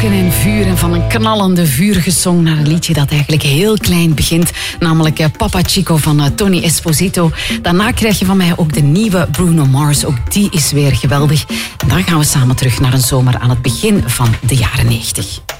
Wolken en vuur en van een knallende vurige song naar een liedje dat eigenlijk heel klein begint, namelijk Papa Chico van Tony Esposito. Daarna krijg je van mij ook de nieuwe Bruno Mars, ook die is weer geweldig. En dan gaan we samen terug naar een zomer aan het begin van de jaren 90.